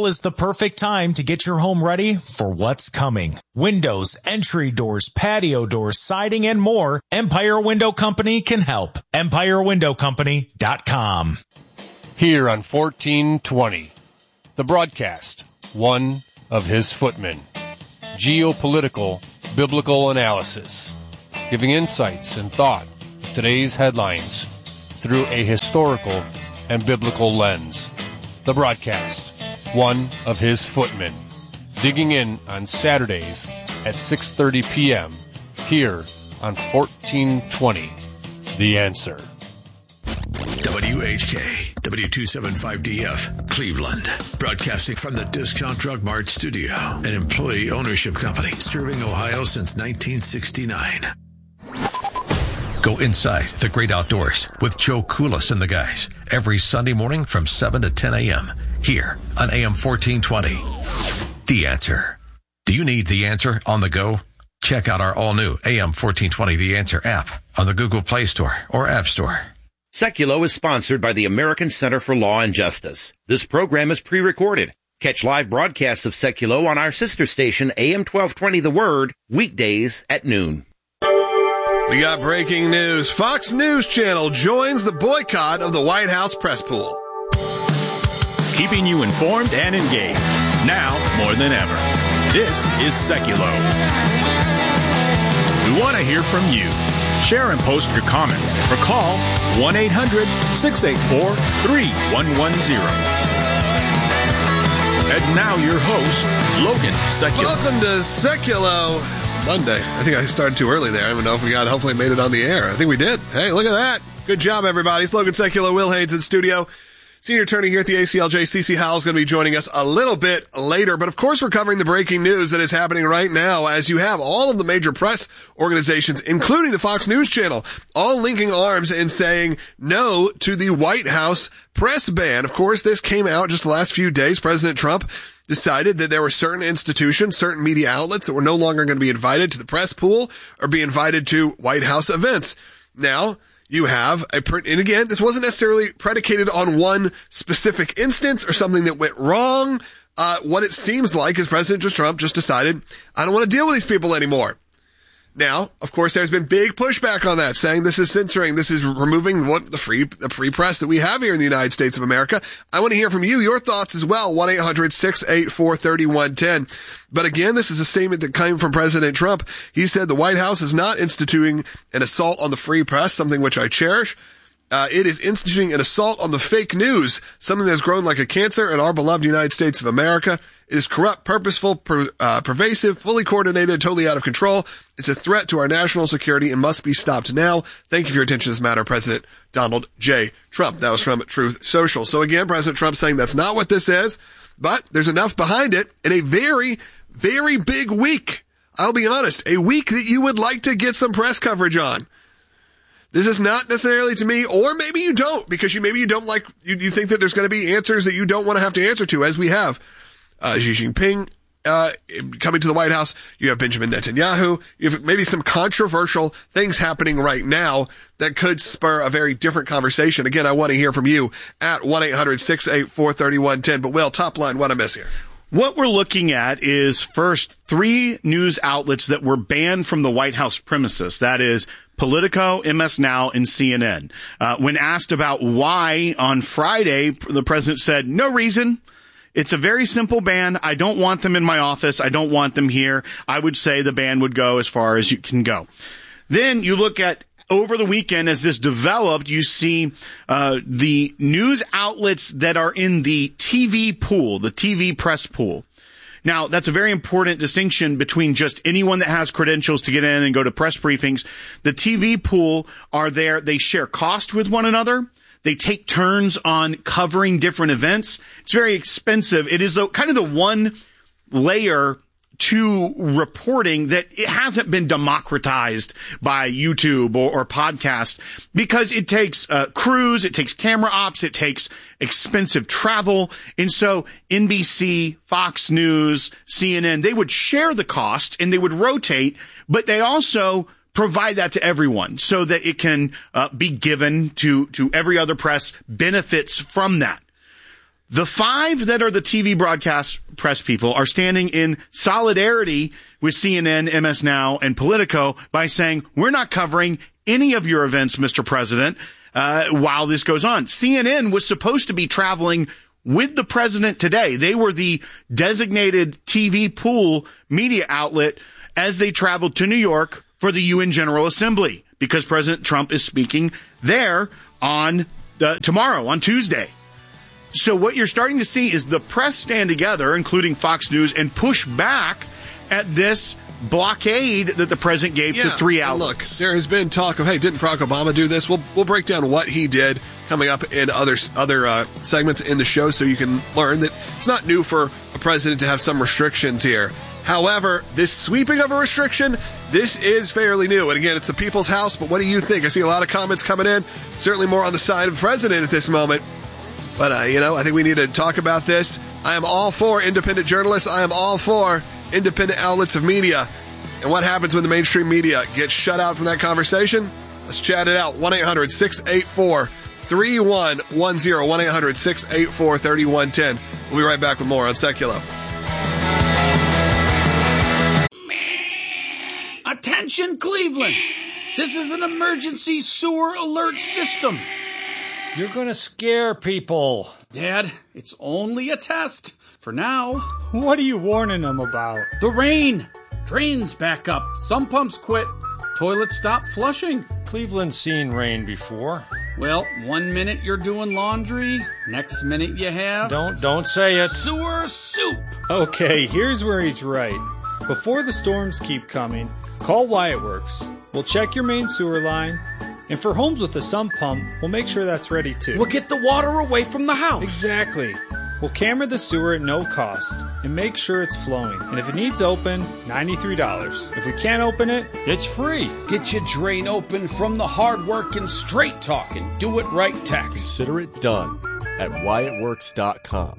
Now is the perfect time to get your home ready for what's coming. Windows, entry doors, patio doors, siding, and more. Empire Window Company can help. EmpireWindowCompany.com. Here on 1420, the broadcast, one of his footmen. Geopolitical, biblical analysis, giving insights and thought to today's headlines through a historical and biblical lens. The broadcast, one of his footmen, digging in on Saturdays at 6:30 p.m. here on 1420, The Answer. WHK, W275DF, Cleveland. Broadcasting from the Discount Drug Mart studio, an employee ownership company serving Ohio since 1969. Go inside the great outdoors with Joe Koulis and the guys every Sunday morning from 7 to 10 a.m. here on AM 1420. The Answer. Do you need The Answer on the go? Check out our all-new AM 1420 The Answer app on the Google Play Store or App Store. Seculo is sponsored by the American Center for Law and Justice. This program is pre-recorded. Catch live broadcasts of Seculo on our sister station, AM 1220 The Word, weekdays at noon. We got breaking news. Fox News Channel joins the boycott of the White House press pool. Keeping you informed and engaged, now more than ever. This is Seculo. We want to hear from you. Share and post your comments or call 1-800-684-3110. And now your host, Logan Seculo. Welcome to Seculo. It's Monday. I think I started too early there. I don't even know if we hopefully made it on the air. I think we did. Hey, look at that. Good job, everybody. It's Logan Seculo, Will Haynes in studio. Senior attorney here at the ACLJ, CeCe Howell, is going to be joining us a little bit later. But of course, we're covering the breaking news that is happening right now, as you have all of the major press organizations, including the Fox News Channel, all linking arms and saying no to the White House press ban. Of course, this came out just the last few days. President Trump decided that there were certain institutions, certain media outlets that were no longer going to be invited to the press pool or be invited to White House events. Now, you have and again, this wasn't necessarily predicated on one specific instance or something that went wrong. What it seems like is President Trump just decided, I don't want to deal with these people anymore. Now, of course, there's been big pushback on that, saying this is censoring, this is removing the free press that we have here in the United States of America. I want to hear from you, your thoughts as well, 1-800-684-3110. But again, this is a statement that came from President Trump. He said the White House is not instituting an assault on the free press, something which I cherish. It is instituting an assault on the fake news, something that has grown like a cancer in our beloved United States of America. It is corrupt, purposeful, pervasive, fully coordinated, totally out of control. It's a threat to our national security and must be stopped now. Thank you for your attention to this matter, President Donald J. Trump. That was from Truth Social. So again, President Trump saying that's not what this is, but there's enough behind it in a very, very big week. I'll be honest, a week that you would like to get some press coverage on. This is not necessarily to me, or maybe you don't, because maybe you don't like, you think that there's going to be answers that you don't want to have to answer to, as we have. Xi Jinping coming to the White House. You have Benjamin Netanyahu. You have maybe some controversial things happening right now that could spur a very different conversation. Again, I want to hear from you at 1-800-684-3110. But Will, top line, what I miss here? What we're looking at is first 3 news outlets that were banned from the White House premises. That is Politico, MS Now, and CNN. When asked about why on Friday, the president said, no reason. It's a very simple ban. I don't want them in my office. I don't want them here. I would say the ban would go as far as you can go. Then you look at over the weekend as this developed, you see the news outlets that are in the TV pool, the TV press pool. Now, that's a very important distinction between just anyone that has credentials to get in and go to press briefings. The TV pool are there. They share cost with one another. They take turns on covering different events. It's very expensive. It is kind of the one layer to reporting that it hasn't been democratized by YouTube or podcast, because it takes crews, it takes camera ops, it takes expensive travel. And so NBC, Fox News, CNN, they would share the cost and they would rotate, but they also provide that to everyone so that it can be given to every other press, benefits from that. The 5 that are the TV broadcast press people are standing in solidarity with CNN, MS Now, and Politico by saying, we're not covering any of your events, Mr. President, while this goes on. CNN was supposed to be traveling with the president today. They were the designated TV pool media outlet as they traveled to New York for the UN General Assembly, because President Trump is speaking there on tomorrow, on Tuesday. So what you're starting to see is the press stand together, including Fox News, and push back at this blockade that the president gave to 3 outlets. Look, there has been talk of, hey, didn't Barack Obama do this? We'll break down what he did coming up in other segments in the show, so you can learn that it's not new for a president to have some restrictions here. However, this sweeping of a restriction, this is fairly new. And again, it's the people's house, but what do you think? I see a lot of comments coming in, certainly more on the side of the president at this moment. But, I think we need to talk about this. I am all for independent journalists. I am all for independent outlets of media. And what happens when the mainstream media gets shut out from that conversation? Let's chat it out. 1-800-684-3110. 1-800-684-3110. We'll be right back with more on Seculo. Attention, Cleveland. This is an emergency sewer alert system. You're going to scare people. Dad, it's only a test. For now. What are you warning them about? The rain. Drains back up. Some pumps quit. Toilets stop flushing. Cleveland's seen rain before. Well, 1 minute you're doing laundry. Next minute you have... Don't say it. Sewer soup. Okay, here's where he's right. Before the storms keep coming, call Wyatt Works. We'll check your main sewer line. And for homes with a sump pump, we'll make sure that's ready too. We'll get the water away from the house. Exactly. We'll camera the sewer at no cost and make sure it's flowing. And if it needs open, $93. If we can't open it, it's free. Get your drain open from the hard-working, straight-talking, do-it-right tax. Consider it done at WyattWorks.com.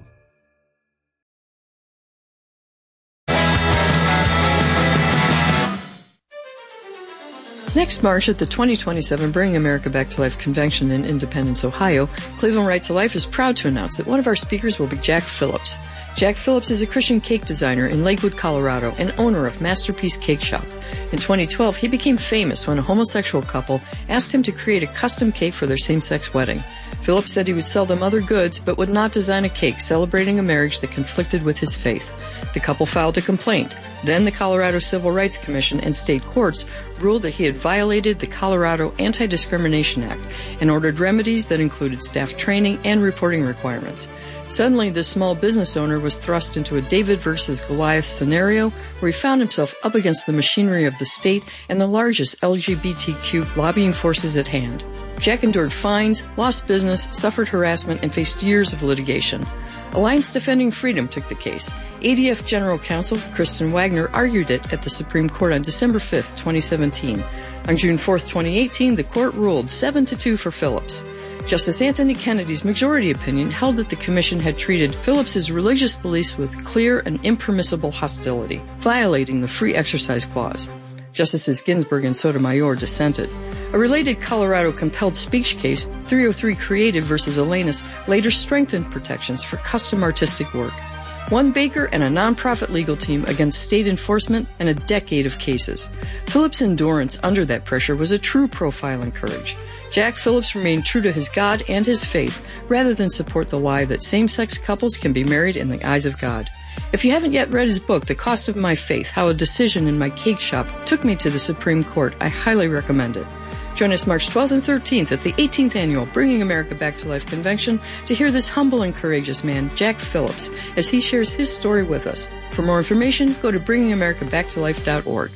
Next March at the 2027 Bringing America Back to Life Convention in Independence, Ohio, Cleveland Right to Life is proud to announce that one of our speakers will be Jack Phillips. Jack Phillips is a Christian cake designer in Lakewood, Colorado, and owner of Masterpiece Cake Shop. In 2012, he became famous when a homosexual couple asked him to create a custom cake for their same-sex wedding. Phillips said he would sell them other goods, but would not design a cake celebrating a marriage that conflicted with his faith. The couple filed a complaint. Then the Colorado Civil Rights Commission and state courts ruled that he had violated the Colorado Anti-Discrimination Act and ordered remedies that included staff training and reporting requirements. Suddenly, this small business owner was thrust into a David versus Goliath scenario where he found himself up against the machinery of the state and the largest LGBTQ lobbying forces at hand. Jack endured fines, lost business, suffered harassment, and faced years of litigation. Alliance Defending Freedom took the case. ADF General Counsel Kristen Wagner argued it at the Supreme Court on December 5, 2017. On June 4, 2018, the court ruled 7-2 for Phillips. Justice Anthony Kennedy's majority opinion held that the commission had treated Phillips's religious beliefs with clear and impermissible hostility, violating the Free Exercise Clause. Justices Ginsburg and Sotomayor dissented. A related Colorado compelled speech case, 303 Creative versus Elenis, later strengthened protections for custom artistic work. One baker and a nonprofit legal team against state enforcement and a decade of cases. Phillips' endurance under that pressure was a true profile in courage. Jack Phillips remained true to his God and his faith, rather than support the lie that same-sex couples can be married in the eyes of God. If you haven't yet read his book, The Cost of My Faith, How a Decision in My Cake Shop Took Me to the Supreme Court, I highly recommend it. Join us March 12th and 13th at the 18th Annual Bringing America Back to Life Convention to hear this humble and courageous man, Jack Phillips, as he shares his story with us. For more information, go to bringingamericabacktolife.org.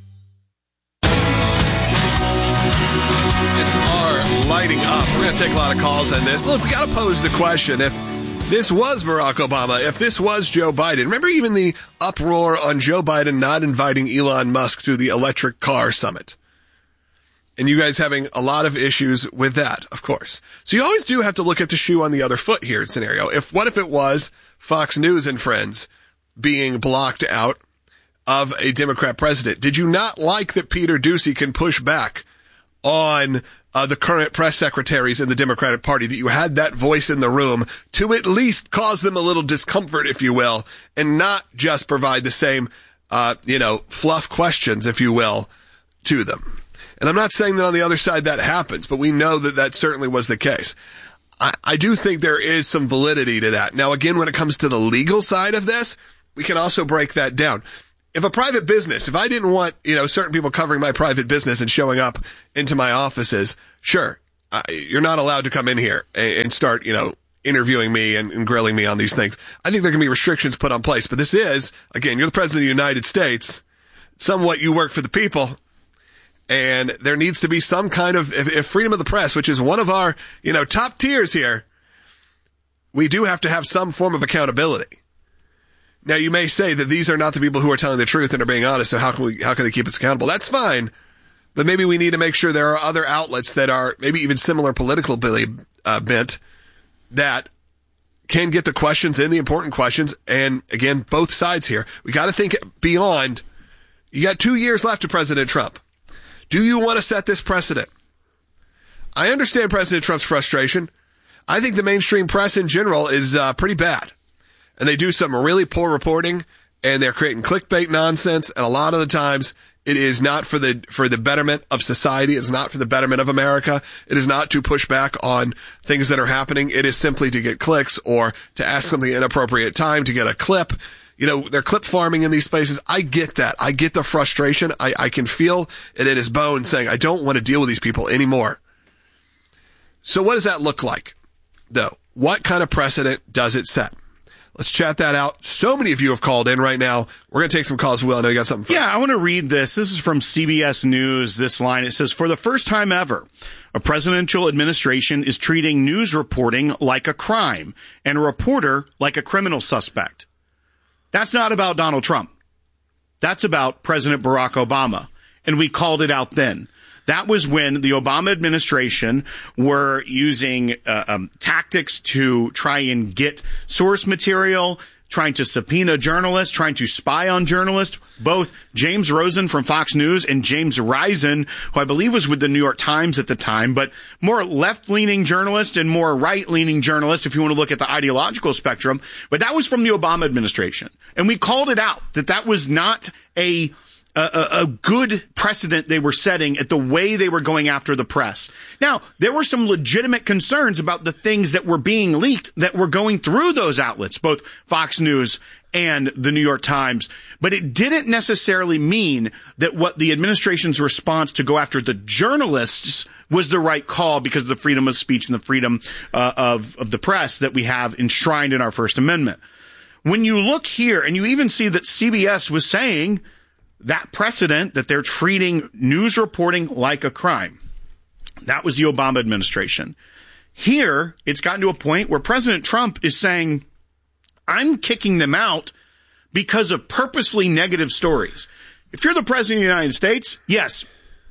It's our lighting up. We're going to take a lot of calls on this. Look, we got to pose the question. If this was Barack Obama, if this was Joe Biden, remember even the uproar on Joe Biden not inviting Elon Musk to the electric car summit? And you guys having a lot of issues with that, of course. So you always do have to look at the shoe on the other foot here scenario. What if it was Fox News and friends being blocked out of a Democrat president? Did you not like that Peter Doocy can push back on the current press secretaries in the Democratic Party, that you had that voice in the room to at least cause them a little discomfort, if you will, and not just provide the same, fluff questions, if you will, to them. And I'm not saying that on the other side that happens, but we know that that certainly was the case. I do think there is some validity to that. Now, again, when it comes to the legal side of this, we can also break that down. If a private business, if I didn't want, certain people covering my private business and showing up into my offices, sure, you're not allowed to come in here and start, interviewing me and grilling me on these things. I think there can be restrictions put on place, but this is, again, you're the president of the United States. Somewhat you work for the people. And there needs to be some kind of, if freedom of the press, which is one of our, top tiers here, we do have to have some form of accountability. Now, you may say that these are not the people who are telling the truth and are being honest, so how can they keep us accountable? That's fine. But maybe we need to make sure there are other outlets that are maybe even similar politically bent that can get the questions in, the important questions. And again, both sides here. We got to think beyond. You got 2 years left of President Trump. Do you want to set this precedent? I understand President Trump's frustration. I think the mainstream press in general is pretty bad. And they do some really poor reporting, and they're creating clickbait nonsense. And a lot of the times it is not for the betterment of society. It's not for the betterment of America. It is not to push back on things that are happening. It is simply to get clicks or to ask something inappropriate time to get a clip. They're clip farming in these spaces. I get that. I get the frustration. I can feel it in his bones saying, I don't want to deal with these people anymore. So what does that look like, though? What kind of precedent does it set? Let's chat that out. So many of you have called in right now. We're going to take some calls. Will, I know you got something for us. Yeah, I want to read this. This is from CBS News, this line. It says, for the first time ever, a presidential administration is treating news reporting like a crime and a reporter like a criminal suspect. That's not about Donald Trump. That's about President Barack Obama. And we called it out then. That was when the Obama administration were using tactics to try and get source material, trying to subpoena journalists, trying to spy on journalists. Both James Rosen from Fox News and James Risen, who I believe was with the New York Times at the time, but more left-leaning journalist and more right-leaning journalist, if you want to look at the ideological spectrum. But that was from the Obama administration. And we called it out that was not a good precedent they were setting at the way they were going after the press. Now, there were some legitimate concerns about the things that were being leaked that were going through those outlets, both Fox News and the New York Times. But it didn't necessarily mean that what the administration's response to go after the journalists was the right call because of the freedom of speech and the freedom of the press that we have enshrined in our First Amendment. When you look here, and you even see that CBS was saying that precedent, that they're treating news reporting like a crime. That was the Obama administration. Here, it's gotten to a point where President Trump is saying, I'm kicking them out because of purposefully negative stories. If you're the president of the United States, yes,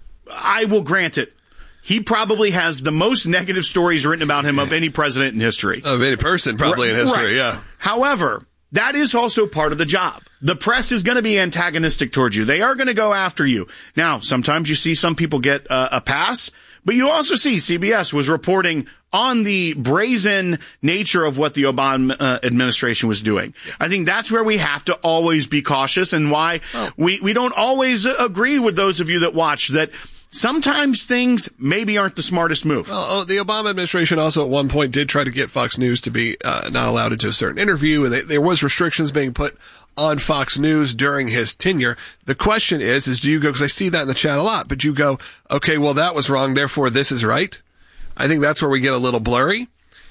I will grant it. He probably has the most negative stories written about him of any president in history. Of any person probably in history, right. Yeah. However, that is also part of the job. The press is going to be antagonistic towards you. They are going to go after you. Now, sometimes you see some people get a pass, but you also see CBS was reporting on the brazen nature of what the Obama administration was doing. I think that's where we have to always be cautious and why we don't always agree with those of you that watch that sometimes things maybe aren't the smartest move. Well, the Obama administration also at one point did try to get Fox News to be not allowed into a certain interview, and there was restrictions being put on Fox News during his tenure. The question is do you go, because I see that in the chat a lot, but you go, okay, well, that was wrong, therefore this is right? I think that's where we get a little blurry.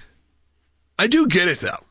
I do get it, though.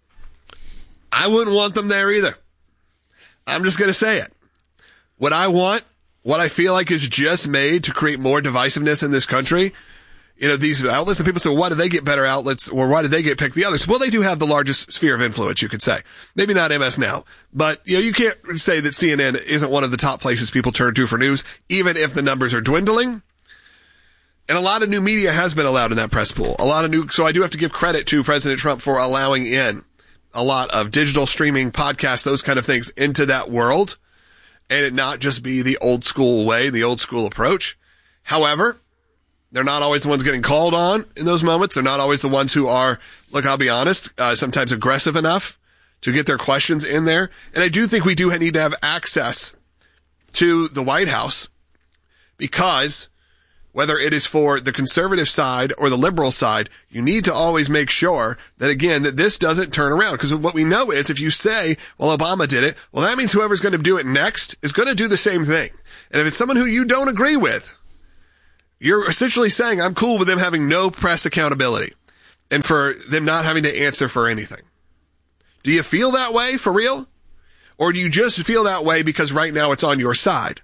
I wouldn't want them there either. I'm just going to say it. What I want, what I feel like is just made to create more divisiveness in this country, these outlets, and people say, well, why do they get better outlets, or why did they get picked the others? Well, they do have the largest sphere of influence, you could say. Maybe not MS Now, but you can't say that CNN isn't one of the top places people turn to for news, even if the numbers are dwindling. And a lot of new media has been allowed in that press pool. So I do have to give credit to President Trump for allowing in a lot of digital streaming, podcasts, those kind of things into that world, and it not just be the old school way, the old school approach. However, They're not always the ones getting called on in those moments. They're not always the ones who are, look, I'll be honest, sometimes aggressive enough to get their questions in there. And I do think we do need to have access to the White House, because whether it is for the conservative side or the liberal side, you need to always make sure that, again, that this doesn't turn around. Because what we know is if you say, well, Obama did it, well, that means whoever's going to do it next is going to do the same thing. And if it's someone who you don't agree with, you're essentially saying, I'm cool with them having no press accountability and for them not having to answer for anything. Do you feel that way for real? Or do you just feel that way because right now it's on your side?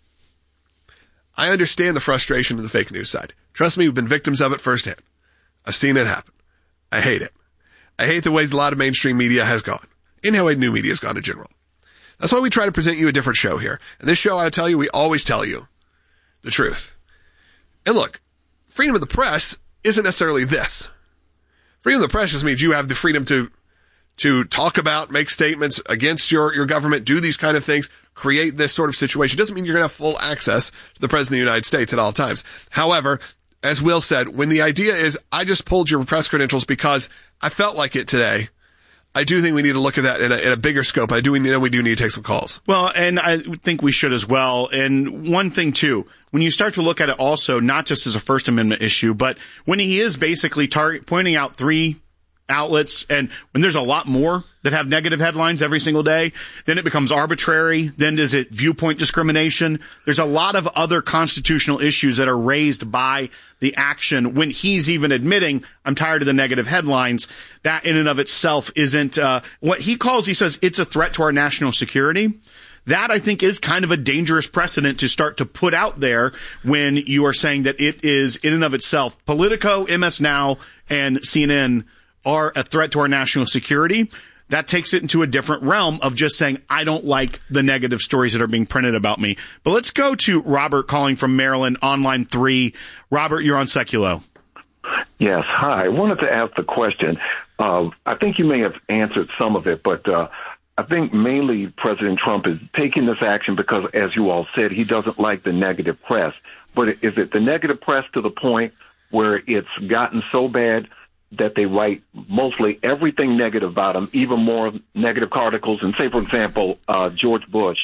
I understand the frustration of the fake news side. Trust me, we've been victims of it firsthand. I've seen it happen. I hate it. I hate the ways a lot of mainstream media has gone, and how new media has gone in general. That's why we try to present you a different show here. And this show, I tell you, we always tell you the truth. And look, freedom of the press isn't necessarily this. Freedom of the press just means you have the freedom to talk about, make statements against your government, do these kind of things, create this sort of situation. It doesn't mean you're going to have full access to the President of the United States at all times. However, as Will said, when the idea is, I just pulled your press credentials because I felt like it today, I do think we need to look at that in a bigger scope. We do need to take some calls. Well, and I think we should as well. And one thing, too, when you start to look at it also, not just as a First Amendment issue, but when he is basically pointing out three outlets, and when there's a lot more that have negative headlines every single day, then it becomes arbitrary. Then is it viewpoint discrimination? There's a lot of other constitutional issues that are raised by the action when he's even admitting, I'm tired of the negative headlines. That in and of itself isn't what he says it's a threat to our national security. That, I think, is kind of a dangerous precedent to start to put out there when you are saying that it is in and of itself. Politico, MS Now, and CNN are a threat to our national security. That takes it into a different realm of just saying, I don't like the negative stories that are being printed about me. But let's go to Robert calling from Maryland on line 3. Robert, you're on Seculo. Yes. Hi. I wanted to ask the question. I think you may have answered some of it, but I think mainly President Trump is taking this action because, as you all said, he doesn't like the negative press. But is it the negative press to the point where it's gotten so bad that they write mostly everything negative about him, even more negative articles, and say, for example, George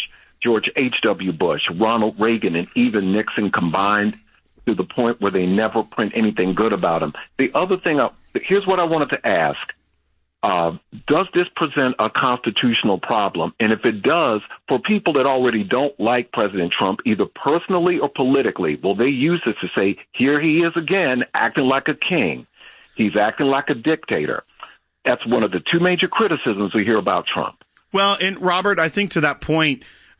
H.W. Bush, Ronald Reagan, and even Nixon combined, to the point where they never print anything good about him. The other thing, here's what I wanted to ask. Does this present a constitutional problem? And if it does, for people that already don't like President Trump, either personally or politically, will they use this to say, here he is again, acting like a king? He's acting like a dictator. That's one of the two major criticisms we hear about Trump. Well, and Robert, I think to that point,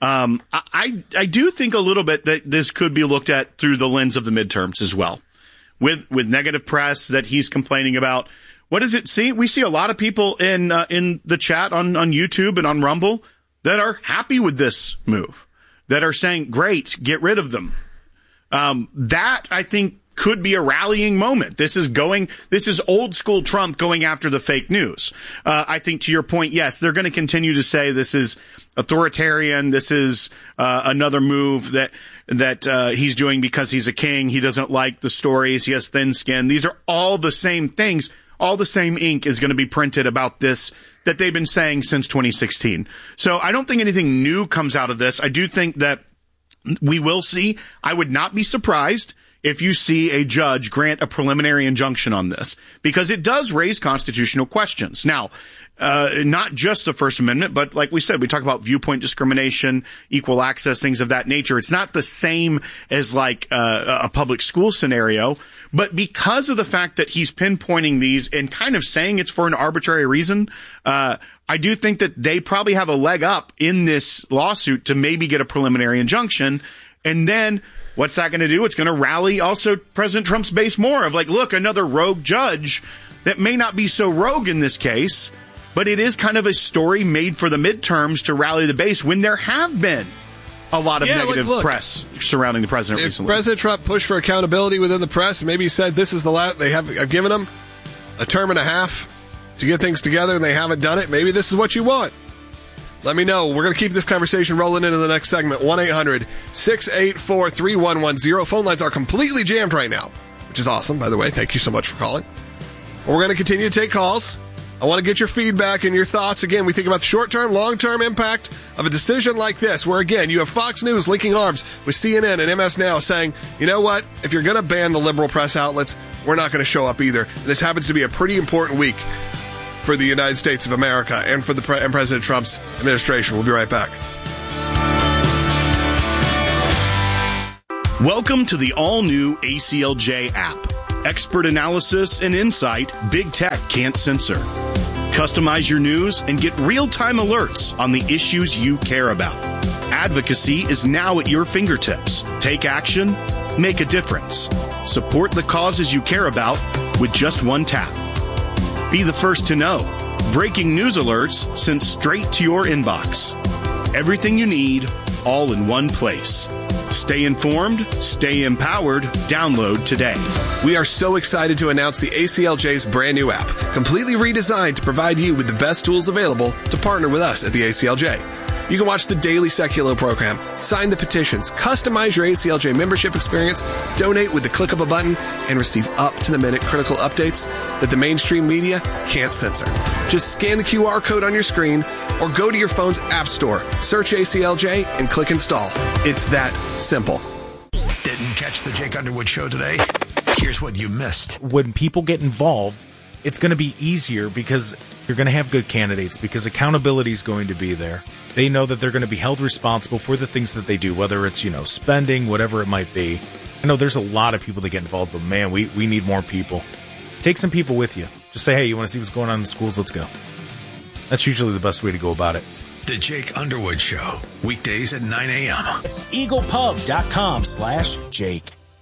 I do think a little bit that this could be looked at through the lens of the midterms as well, with negative press that he's complaining about. What does it see? We see a lot of people in the chat on YouTube and on Rumble that are happy with this move, that are saying, great, get rid of them. That, I think, could be a rallying moment. This is old school Trump going after the fake news. I think to your point, yes, they're going to continue to say this is authoritarian. This is another move that he's doing because he's a king. He doesn't like the stories. He has thin skin. These are all the same things. All the same ink is going to be printed about this that they've been saying since 2016. So I don't think anything new comes out of this. I do think that we will see. I would not be surprised if you see a judge grant a preliminary injunction on this, because it does raise constitutional questions. Now, not just the First Amendment, but like we said, we talk about viewpoint discrimination, equal access, things of that nature. It's not the same as like a public school scenario, but because of the fact that he's pinpointing these and kind of saying it's for an arbitrary reason, I do think that they probably have a leg up in this lawsuit to maybe get a preliminary injunction. And then what's that going to do? It's going to rally also President Trump's base more of like, look, another rogue judge that may not be so rogue in this case, but it is kind of a story made for the midterms to rally the base when there have been a lot of negative press surrounding the president recently. President Trump pushed for accountability within the press, and maybe he said this is the last, I've given him a term and a half to get things together, and they haven't done it. Maybe this is what you want. Let me know. We're going to keep this conversation rolling into the next segment. 1-800-684-3110. Phone lines are completely jammed right now. which is awesome, by the way. Thank you so much for calling. We're going to continue to take calls. I want to get your feedback and your thoughts. Again, we think about the short-term, long-term impact of a decision like this, where, again, you have Fox News linking arms with CNN and MS Now saying, you know what, if you're going to ban the liberal press outlets, we're not going to show up either. This happens to be a pretty important week for the United States of America and for and President Trump's administration. We'll be right back. Welcome to the all-new ACLJ app. Expert analysis and insight big tech can't censor. Customize your news and get real-time alerts on the issues you care about. Advocacy is now at your fingertips. Take action, make a difference. Support the causes you care about with just one tap. Be the first to know. Breaking news alerts sent straight to your inbox. Everything you need, all in one place. Stay informed, stay empowered. Download today. We are so excited to announce the ACLJ's brand new app, completely redesigned to provide you with the best tools available to partner with us at the ACLJ. You can watch the daily Seculo program, sign the petitions, customize your ACLJ membership experience, donate with the click of a button, and receive up-to-the-minute critical updates that the mainstream media can't censor. Just scan the QR code on your screen or go to your phone's app store, search ACLJ, and click install. It's that simple. Didn't catch the Jake Underwood show today? Here's what you missed. When people get involved, it's going to be easier because you're going to have good candidates, because accountability is going to be there. They know that they're going to be held responsible for the things that they do, whether it's, spending, whatever it might be. I know there's a lot of people that get involved, but man, we need more people. Take some people with you. Just say, hey, you want to see what's going on in the schools? Let's go. That's usually the best way to go about it. The Jake Underwood Show, weekdays at 9 a.m. It's eaglepub.com/Jake.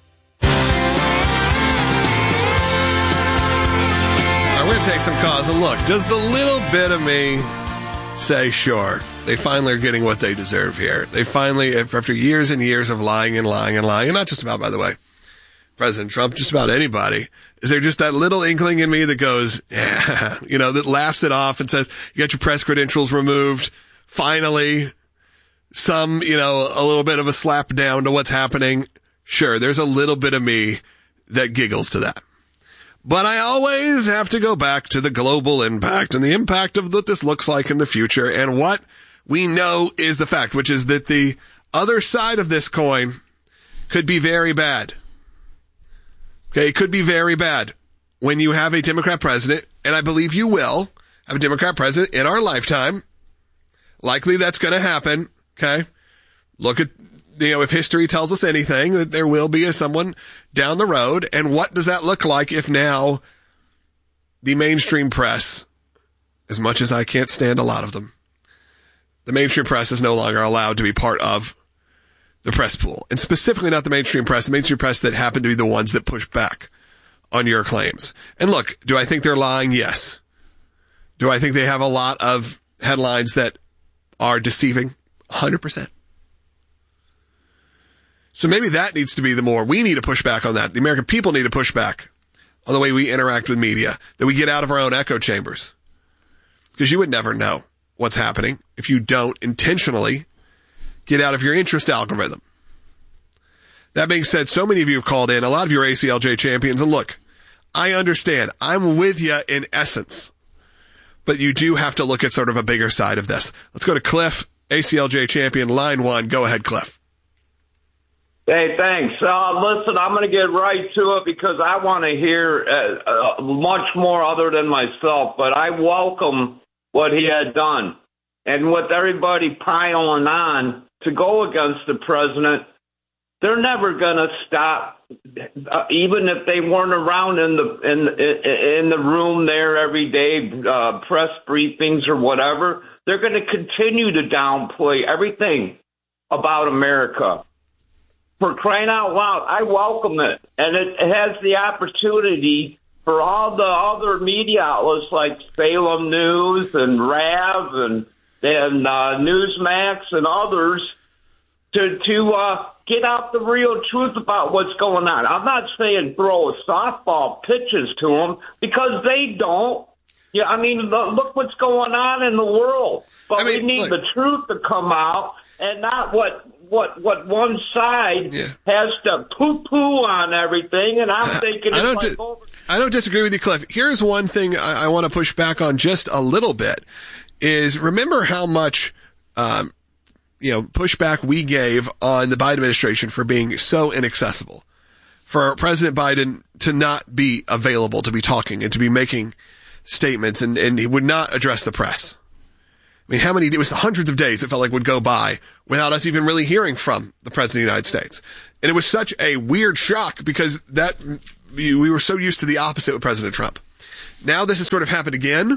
I'm going to take some calls, and look, does the little bit of me say, sure, they finally are getting what they deserve here. They finally, after years and years of lying and lying and lying, and not just about, by the way, President Trump, just about anybody, is there just that little inkling in me that goes, yeah, that laughs it off and says, you got your press credentials removed. Finally, some, a little bit of a slap down to what's happening. Sure, there's a little bit of me that giggles to that. But I always have to go back to the global impact and the impact of what this looks like in the future, and what we know is the fact, which is that the other side of this coin could be very bad. Okay, it could be very bad when you have a Democrat president, and I believe you will have a Democrat president in our lifetime. Likely that's going to happen, okay? Look at, if history tells us anything, that there will be someone down the road, and what does that look like if now the mainstream press, as much as I can't stand a lot of them, the mainstream press is no longer allowed to be part of the press pool, and specifically not the mainstream press that happen to be the ones that push back on your claims. And look, do I think they're lying? Yes. Do I think they have a lot of headlines that are deceiving? 100%. So maybe that needs to be we need to push back on that. The American people need to push back on the way we interact with media, that we get out of our own echo chambers. Because you would never know what's happening if you don't intentionally get out of your interest algorithm. That being said, so many of you have called in, a lot of you are ACLJ champions, and look, I understand. I'm with you in essence. But you do have to look at sort of a bigger side of this. Let's go to Cliff, ACLJ champion, line 1. Go ahead, Cliff. Hey, thanks. Listen, I'm going to get right to it because I want to hear much more other than myself, but I welcome what he had done. And with everybody piling on to go against the president, they're never going to stop, even if they weren't around in the room there every day, press briefings or whatever. They're going to continue to downplay everything about America. For crying out loud, I welcome it. And it has the opportunity for all the other media outlets like Salem News and RAV and Newsmax and others to get out the real truth about what's going on. I'm not saying throw softball pitches to them because they don't. Yeah, I mean, look what's going on in the world. But we need the truth to come out and not what what one side has to poo-poo on everything, and I'm thinking I don't disagree with you, Cliff. Here's one thing I want to push back on just a little bit is remember how much, pushback we gave on the Biden administration for being so inaccessible, for President Biden to not be available, to be talking and to be making statements, and he would not address the press. I mean, it was hundreds of days it felt like would go by without us even really hearing from the President of the United States. And it was such a weird shock because we were so used to the opposite with President Trump. Now this has sort of happened again.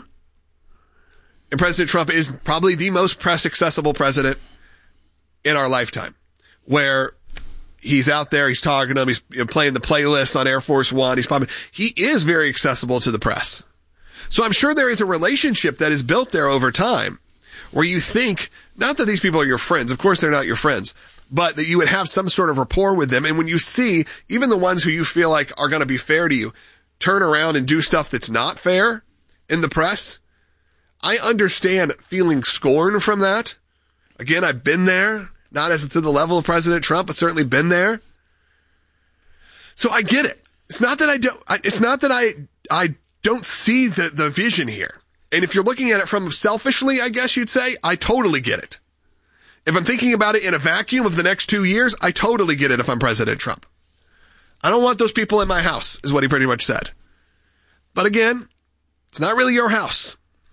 And President Trump is probably the most press accessible president in our lifetime, where he's out there, he's talking to them, he's playing the playlist on Air Force One, he is very accessible to the press. So I'm sure there is a relationship that is built there over time where you think, not that these people are your friends, of course they're not your friends, but that you would have some sort of rapport with them. And when you see even the ones who you feel like are going to be fair to you turn around and do stuff that's not fair in the press, I understand feeling scorn from that. Again, I've been there, not as to the level of President Trump, but certainly been there. So I get it. It's not that I don't see the vision here. And if you're looking at it from selfishly, I guess you'd say, I totally get it. If I'm thinking about it in a vacuum of the next 2 years, I totally get it if I'm President Trump. I don't want those people in my house, is what he pretty much said. But again, it's not really your house.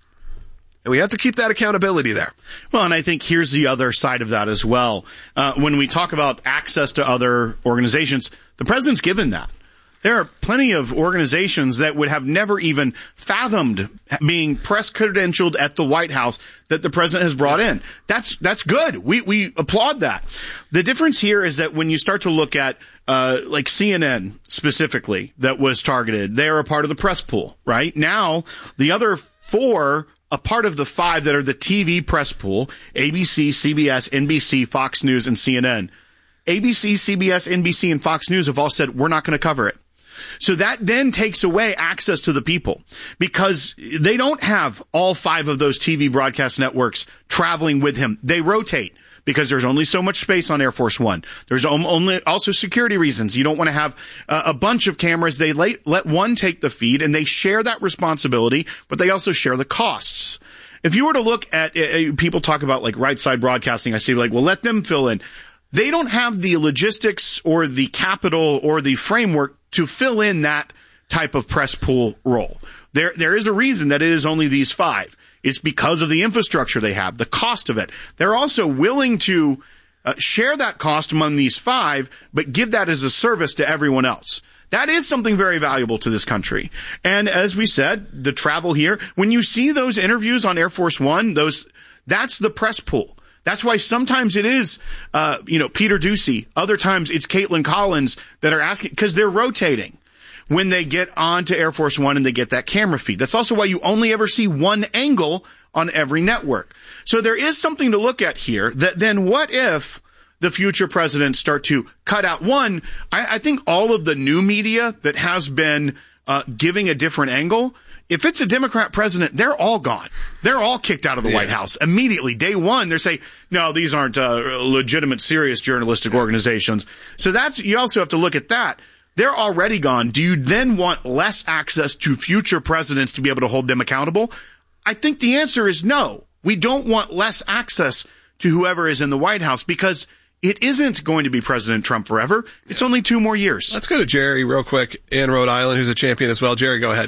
And we have to keep that accountability there. Well, and I think here's the other side of that as well. When we talk about access to other organizations, the president's given that. There are plenty of organizations that would have never even fathomed being press credentialed at the White House that the president has brought in. That's good. We applaud that. The difference here is that when you start to look at like CNN specifically that was targeted, they're a part of the press pool, right? Now, the other four, a part of the five that are the TV press pool, ABC, CBS, NBC, Fox News, and CNN. ABC, CBS, NBC, and Fox News have all said, we're not going to cover it. So that then takes away access to the people because they don't have all five of those TV broadcast networks traveling with him. They rotate because there's only so much space on Air Force One. There's only also security reasons. You don't want to have a bunch of cameras. They let one take the feed and they share that responsibility, but they also share the costs. If you were to look at people talk about like right side broadcasting, I say like, well, let them fill in. They don't have the logistics or the capital or the framework to fill in that type of press pool role. There is a reason that it is only these five. It's because of the infrastructure they have, the cost of it. They're also willing to share that cost among these five, but give that as a service to everyone else. That is something very valuable to this country. And as we said, the travel here, when you see those interviews on Air Force One, that's the press pool. That's why sometimes it is, Peter Doocy. Other times it's Caitlin Collins that are asking, because they're rotating when they get onto Air Force One and they get that camera feed. That's also why you only ever see one angle on every network. So there is something to look at here that then what if the future presidents start to cut out one? I think all of the new media that has been giving a different angle, if it's a Democrat president, they're all gone. They're all kicked out of the White House immediately. Day one, they're saying, no, these aren't legitimate, serious journalistic organizations. So you also have to look at that. They're already gone. Do you then want less access to future presidents to be able to hold them accountable? I think the answer is no. We don't want less access to whoever is in the White House because it isn't going to be President Trump forever. It's only 2 more years. Let's go to Jerry real quick in Rhode Island, who's a champion as well. Jerry, go ahead.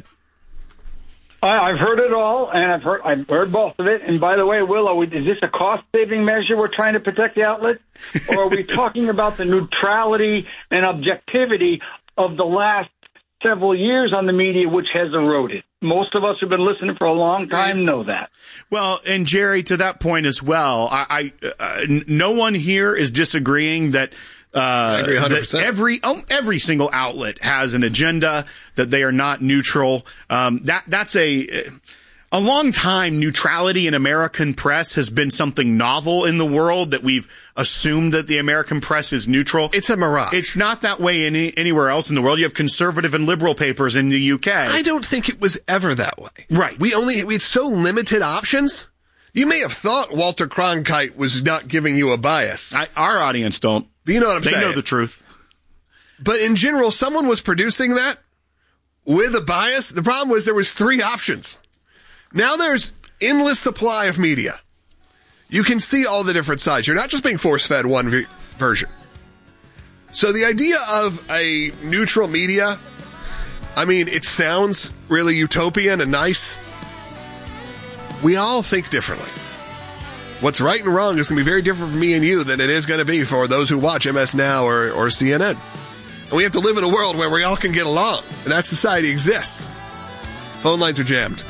I've heard it all, and I've heard both of it. And by the way, Will, is this a cost-saving measure we're trying to protect the outlet? Or are we talking about the neutrality and objectivity of the last several years on the media, which has eroded? Most of us who've been listening for a long time know that. Well, and Jerry, to that point as well, no one here is disagreeing that I agree 100%. Every single outlet has an agenda, that they are not neutral. That's a long time neutrality in American press has been something novel in the world, that we've assumed that the American press is neutral. It's a mirage. It's not that way anywhere else in the world. You have conservative and liberal papers in the UK. I don't think it was ever that way. Right. We had so limited options. You may have thought Walter Cronkite was not giving you a bias. Our audience don't. But you know what I'm saying. They know the truth. But in general, someone was producing that with a bias. The problem was there was 3 options. Now there's endless supply of media. You can see all the different sides. You're not just being force-fed one version. So the idea of a neutral media, I mean, it sounds really utopian and nice. We all think differently. What's right and wrong is going to be very different for me and you than it is going to be for those who watch MS Now or CNN. And we have to live in a world where we all can get along, and that society exists. Phone lines are jammed.